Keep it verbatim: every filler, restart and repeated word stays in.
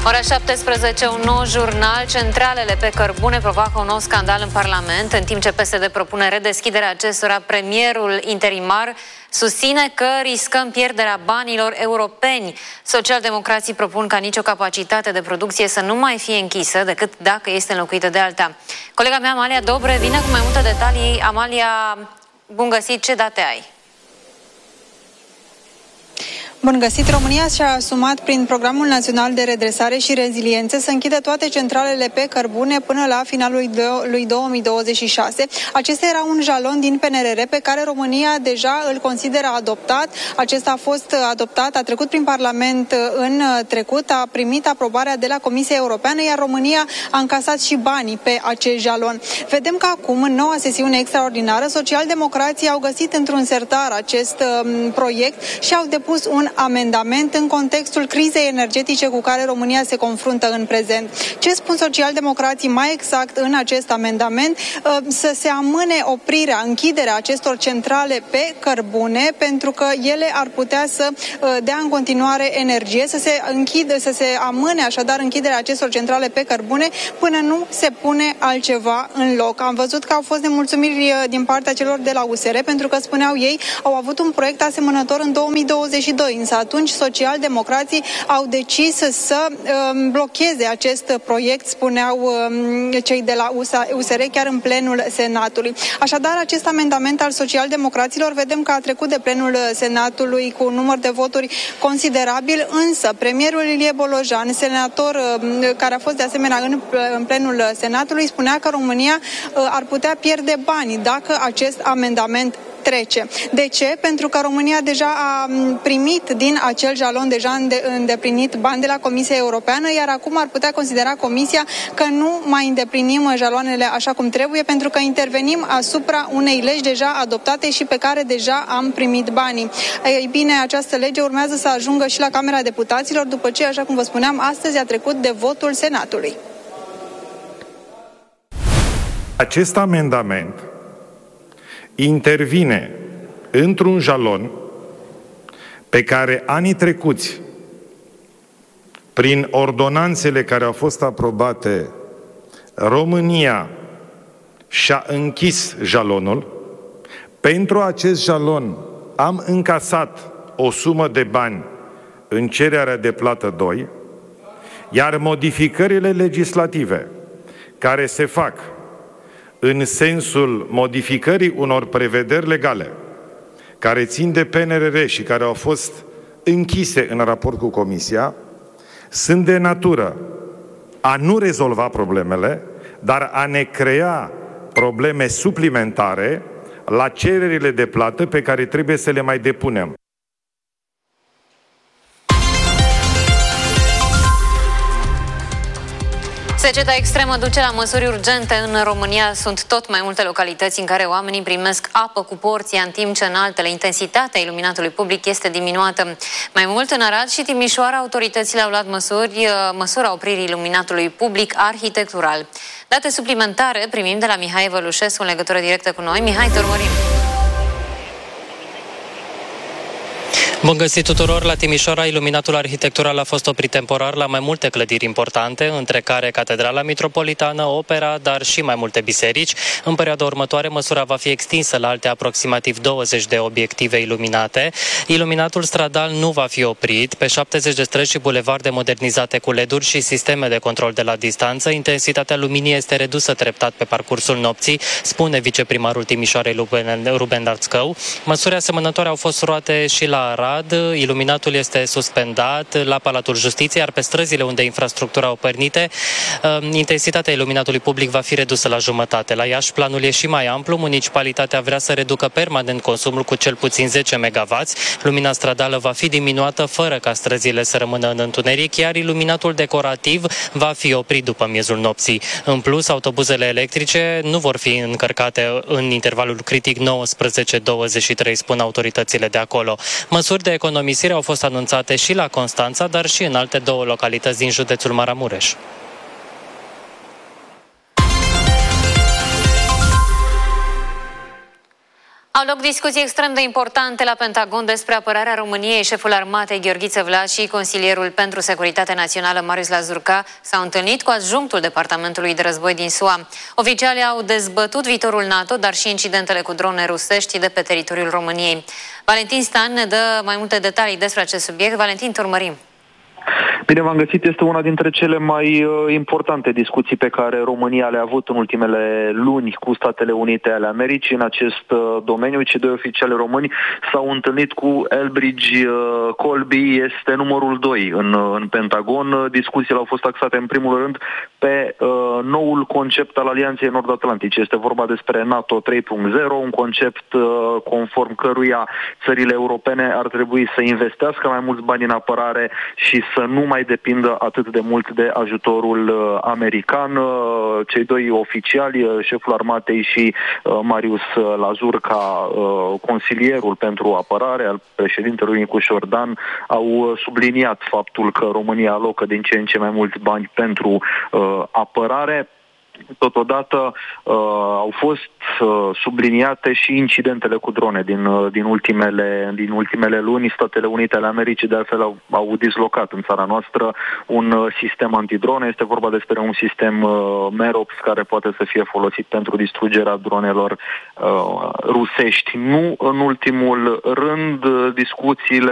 Ora șaptesprezece, un nou jurnal. Centralele pe cărbune provoacă un nou scandal în Parlament. În timp ce P S D propune redeschiderea acestora, premierul interimar susține că riscăm pierderea banilor europeni. Socialdemocrații propun ca nicio capacitate de producție să nu mai fie închisă decât dacă este înlocuită de alta. Colega mea, Amalia Dobre, vine cu mai multe detalii. Amalia, bun găsit, ce date ai? Bun găsit! România și-a asumat prin Programul Național de Redresare și Reziliență să închidă toate centralele pe cărbune până la finalul lui două mii douăzeci și șase. Acesta era un jalon din P N R R pe care România deja îl consideră adoptat. Acesta a fost adoptat, a trecut prin Parlament în trecut, a primit aprobarea de la Comisia Europeană, iar România a încasat și banii pe acest jalon. Vedem că acum, în noua sesiune extraordinară, socialdemocrații au găsit într-un sertar acest um, proiect și au depus un amendament în contextul crizei energetice cu care România se confruntă în prezent. Ce spun socialdemocrații mai exact în acest amendament? Să se amâne oprirea, închiderea acestor centrale pe cărbune, pentru că ele ar putea să dea în continuare energie, să se închidă, să se amâne așadar închiderea acestor centrale pe cărbune până nu se pune altceva în loc. Am văzut că au fost nemulțumiri din partea celor de la U S R, pentru că spuneau ei, au avut un proiect asemănător în două mii douăzeci și doi, însă atunci socialdemocrații au decis să um, blocheze acest proiect, spuneau um, cei de la U S R, chiar în plenul Senatului. Așadar, acest amendament al socialdemocraților vedem că a trecut de plenul Senatului cu un număr de voturi considerabil, însă premierul Ilie Bolojan, senator um, care a fost de asemenea în, în plenul Senatului, spunea că România uh, ar putea pierde bani dacă acest amendament trece. De ce? Pentru că România deja a primit din acel jalon deja îndeplinit bani de la Comisia Europeană, iar acum ar putea considera Comisia că nu mai îndeplinim jaloanele așa cum trebuie, pentru că intervenim asupra unei legi deja adoptate și pe care deja am primit banii. Ei bine, această lege urmează să ajungă și la Camera Deputaților, după ce, așa cum vă spuneam, astăzi a trecut de votul Senatului. Acest amendament intervine într-un jalon pe care anii trecuți, prin ordonanțele care au fost aprobate, România și-a închis jalonul. Pentru acest jalon am încasat o sumă de bani în cererea de plată doi, iar modificările legislative care se fac în sensul modificării unor prevederi legale care țin de P N R R și care au fost închise în raport cu Comisia, sunt de natură a nu rezolva problemele, dar a ne crea probleme suplimentare la cererile de plată pe care trebuie să le mai depunem. Seceta extremă duce la măsuri urgente în România. Sunt tot mai multe localități în care oamenii primesc apă cu porția, în timp ce în altele intensitatea iluminatului public este diminuată. Mai mult, în Arad și Timișoara, autoritățile au luat măsuri, măsura opririi iluminatului public arhitectural. Date suplimentare primim de la Mihai Vălușescu în legătură directă cu noi. Mihai, te urmărim. Bun găsit tuturor! La Timișoara, iluminatul arhitectural a fost oprit temporar la mai multe clădiri importante, între care Catedrala Mitropolitană, Opera, dar și mai multe biserici. În perioada următoare, măsura va fi extinsă la alte aproximativ douăzeci de obiective iluminate. Iluminatul stradal nu va fi oprit. Pe șaptezeci de străzi și bulevarde modernizate cu L E D-uri și sisteme de control de la distanță, intensitatea luminii este redusă treptat pe parcursul nopții, spune viceprimarul Timișoarei Ruben Darțcău. Măsuri asemănătoare au fost luate și la Arad. Iluminatul este suspendat la Palatul Justiției, iar pe străzile unde infrastructura au părnite, intensitatea iluminatului public va fi redusă la jumătate. La Iași, planul e și mai amplu. Municipalitatea vrea să reducă permanent consumul cu cel puțin zece megawatts. Lumina stradală va fi diminuată fără ca străzile să rămână în întuneric, iar iluminatul decorativ va fi oprit după miezul nopții. În plus, autobuzele electrice nu vor fi încărcate în intervalul critic nouăsprezece douăzeci și trei, spun autoritățile de acolo. Măsuri de economisire au fost anunțate și la Constanța, dar și în alte două localități din județul Maramureș. Au loc discuții extrem de importante la Pentagon despre apărarea României. Șeful armatei Gheorghiță Vlad și consilierul pentru securitate națională Marius Lazurca s-au întâlnit cu adjunctul Departamentului de Război din S U A. Oficialii au dezbătut viitorul NATO, dar și incidentele cu drone rusești de pe teritoriul României. Valentin Stan ne dă mai multe detalii despre acest subiect. Valentin, te urmărim. Bine v-am găsit, este una dintre cele mai uh, importante discuții pe care România le-a avut în ultimele luni cu Statele Unite ale Americii în acest uh, domeniu. Cei doi oficiali români s-au întâlnit cu Elbridge uh, Colby, este numărul doi în, uh, în Pentagon. Discuțiile au fost axate în primul rând pe uh, noul concept al Alianței Nord-Atlantice. Este vorba despre NATO trei punct zero, un concept uh, conform căruia țările europene ar trebui să investească mai mulți bani în apărare și să nu mai depindă atât de mult de ajutorul uh, american. Uh, cei doi oficiali, uh, șeful armatei și uh, Marius Lazurca, uh, consilierul pentru apărare al președintelui Nicu Șordan, au uh, subliniat faptul că România alocă din ce în ce mai mulți bani pentru uh, apărare. Totodată uh, au fost uh, subliniate și incidentele cu drone din, uh, din, ultimele, din ultimele luni. Statele Unite ale Americii de altfel au, au dislocat în țara noastră un uh, sistem antidrone. Este vorba despre un sistem uh, Merops care poate să fie folosit pentru distrugerea dronelor uh, rusești. Nu în ultimul rând, uh, discuțiile